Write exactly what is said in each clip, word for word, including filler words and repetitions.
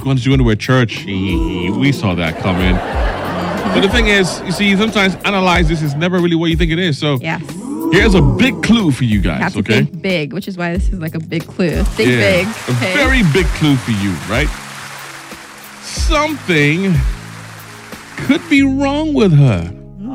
going to go to a church. We saw that coming. But the thing is, you see, sometimes analyze this is never really what you think it is. So yes. Here's a big clue for you guys, you have to okay? Think big, which is why this is like a big clue. Think yeah, big. Okay? A very big clue for you, right? Something could be wrong with her.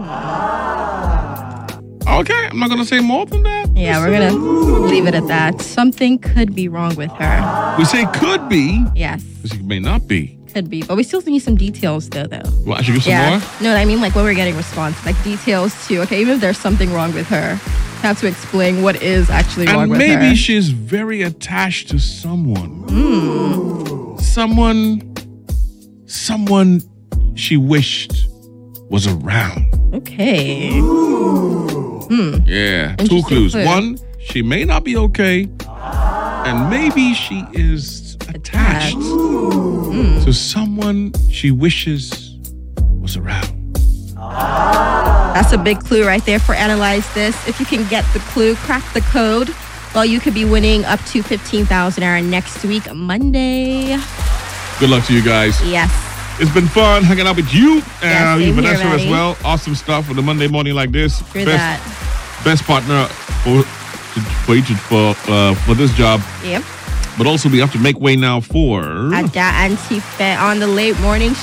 Okay, I'm not going to say more than that. Yeah, we're going to leave it at that. Something could be wrong with her. We say could be. Yes. Because it may not be. Could be. But we still need some details, though, though. Well, I should give some yeah. more? No, I mean, like, when we're getting response, like, details, too. Okay, even if there's something wrong with her, you have to explain what is actually and wrong with her. And maybe she's very attached to someone. Mm. Someone, someone she wished was around. Okay. Hmm. Yeah, two clues. Clue. One, she may not be okay, and maybe she is attached mm. to someone she wishes was around. That's a big clue right there for Analyze This. If you can get the clue, crack the code, well, you could be winning up to fifteen thousand dollars next week, Monday. Good luck to you guys. Yes. It's been fun hanging out with you and yes, uh, Vanessa here, as well. Awesome stuff for the Monday morning like this. For best, that. best partner for for each for uh, for this job. Yep. But also we have to make way now for Ada and Tife on the late morning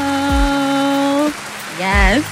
show. Yes.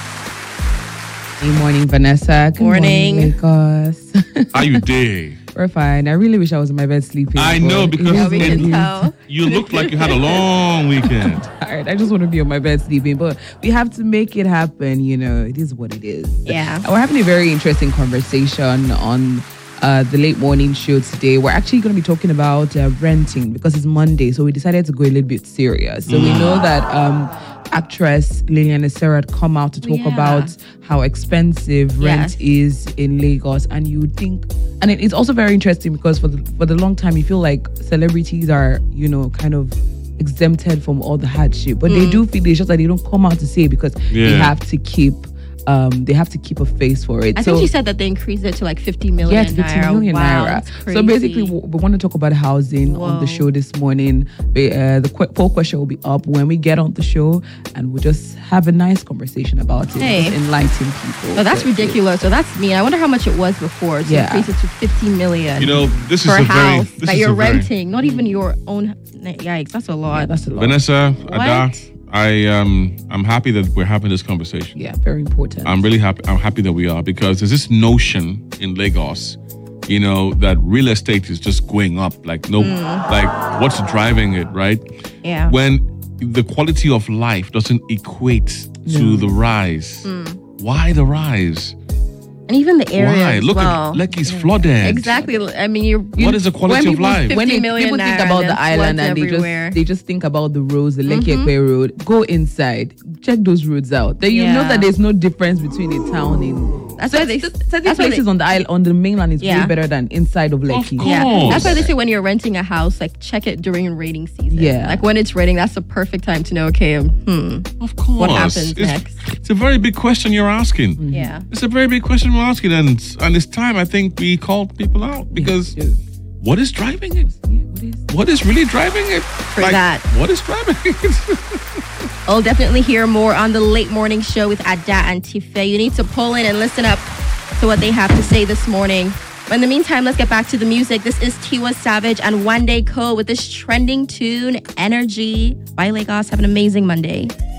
Good morning, Vanessa. Good morning, morning Lagos. How you day? We're fine. I really wish I was in my bed sleeping. I know because yeah, we can tell. You looked like you had a long weekend. Tired. I just want to be on my bed sleeping, but we have to make it happen. You know, it is what it is. Yeah. And we're having a very interesting conversation on uh, the late morning show today. We're actually going to be talking about uh, renting because it's Monday, so we decided to go a little bit serious. So mm. we know that um, actress Liliana Sarah had come out to talk yeah. about how expensive rent yes. is in Lagos, and you would think, and it's also very interesting because for the for the long time you feel like celebrities are, you know, kind of exempted from all the hardship, but mm. they do feel it's just that they don't come out to say because yeah. they have to keep um they have to keep a face for it. I so, think she said that they increased it to like fifty million yes, fifty naira. million wow, naira. So basically, we, we want to talk about housing Whoa. on the show this morning. Uh, the qu- poll question will be up when we get on the show, and we'll just have a nice conversation about it. Hey. Just enlighten people. So that's ridiculous. So that's mean. I wonder how much it was before to yeah. increase it to fifty million. You know, this for is a a house very, this that is you're a very, renting, not even your own. Yikes, that's a lot. Yeah, that's a lot. Vanessa, What? Ada, I um I'm happy that we're having this conversation. Yeah, very important. I'm really happy. I'm happy that we are because there's this notion in Lagos, you know, that real estate is just going up. Like no, mm. like what's driving it, right? Yeah. When the quality of life doesn't equate no. to the rise. Mm. Why the rise? And even the area Why? as Look well. at Lekki's flooded. Exactly. I mean, you're. You, what is the quality of life? When they, million people think naira about and the island and they everywhere. just they just think about the roads, the Lekki Mm-hmm. Ekpe road. Go inside, check those roads out. Then you Yeah. know that there's no difference between a town in. That's why they. Certain That's why places they, on the island, on the mainland is Yeah. way better than inside of Lekki. Of Yeah, course. that's why they say when you're renting a house, like check it during rating season. Yeah. Like when it's raining, that's the perfect time to know. Okay, hmm, Of course. what happens it's, next? It's a very big question you're asking. Mm-hmm. Yeah. It's a very big question we're asking, and and it's time I think we called people out because Yeah. what is driving it? Yeah, what is- What is really driving it? For that. What is driving it? I'll definitely hear more on the late morning show with Ada and Tife. You need to pull in and listen up to what they have to say this morning. But in the meantime, let's get back to the music. This is Tiwa Savage and One Day Code with this trending tune, Energy. Bye, Lagos. Have an amazing Monday.